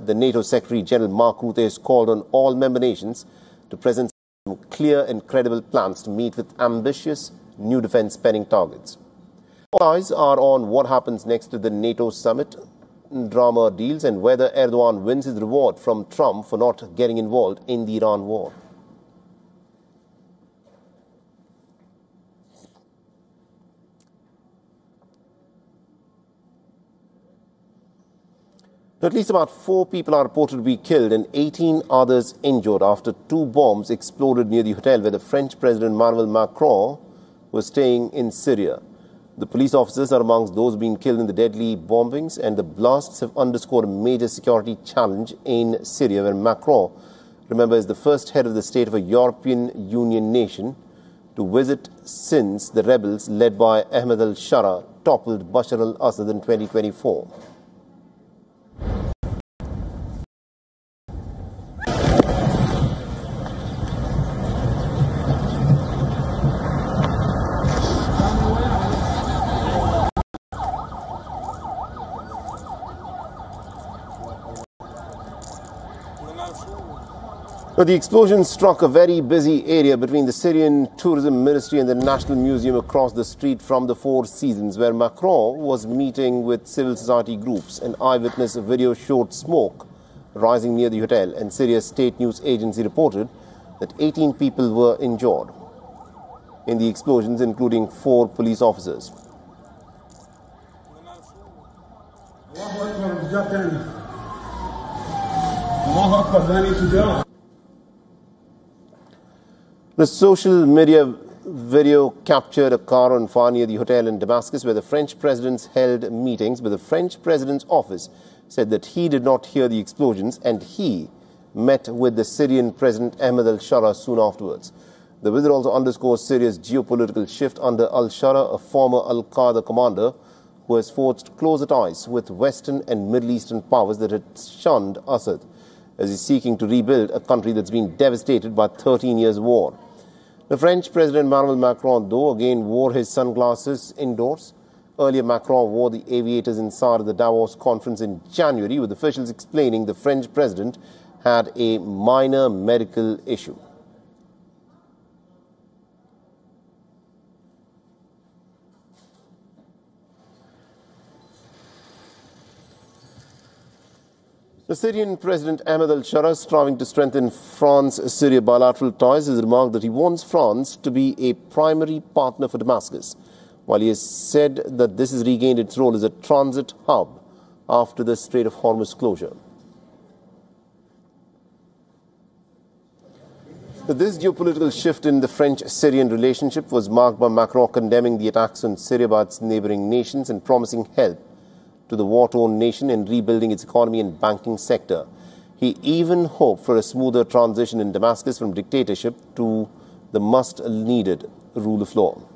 The NATO Secretary General Mark Rutte has called on all member nations to present clear and credible plans to meet with ambitious new defence spending targets. All eyes are on what happens next to the NATO summit drama deals and whether Erdogan wins his reward from Trump for not getting involved in the Iran war. At least about 4 people are reported to be killed and 18 others injured after 2 bombs exploded near the hotel where the French President Emmanuel Macron was staying in Syria. The police officers are amongst those being killed in the deadly bombings, and the blasts have underscored a major security challenge in Syria, where Macron, remember, is the first head of the state of a European Union nation to visit since the rebels led by Ahmed al-Shara toppled Bashar al-Assad in 2024. The explosion struck a very busy area between the Syrian Tourism Ministry and the National Museum across the street from the Four Seasons, where Macron was meeting with civil society groups. An eyewitness video showed smoke rising near the hotel, and Syria's state news agency reported that 18 people were injured in the explosions, including 4 police officers. The social media video captured a car on fire near the hotel in Damascus where the French president held meetings, but the French president's office said that he did not hear the explosions and he met with the Syrian President Ahmed al-Shara soon afterwards. The visit also underscores Syria's geopolitical shift under al-Shara, a former al-Qaeda commander who has forged closer ties with Western and Middle Eastern powers that had shunned Assad, as he's seeking to rebuild a country that's been devastated by 13 years' war. The French President Emmanuel Macron, though, again wore his sunglasses indoors. Earlier, Macron wore the aviators inside of the Davos conference in January, with officials explaining the French president had a minor medical issue. The Syrian President Ahmed al-Shara, striving to strengthen France-Syria bilateral ties, has remarked that he wants France to be a primary partner for Damascus, while he has said that this has regained its role as a transit hub after the Strait of Hormuz closure. This geopolitical shift in the French-Syrian relationship was marked by Macron condemning the attacks on Syria by its neighboring nations and promising help to the war-torn nation in rebuilding its economy and banking sector. He even hoped for a smoother transition in Damascus from dictatorship to the much-needed rule of law.